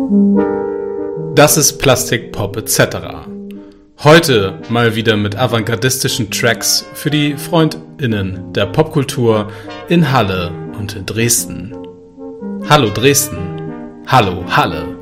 Das ist Plastik Pop etc. Heute mal wieder mit avantgardistischen Tracks für die FreundInnen der Popkultur in Halle und in Dresden. Hallo Dresden, hallo Halle.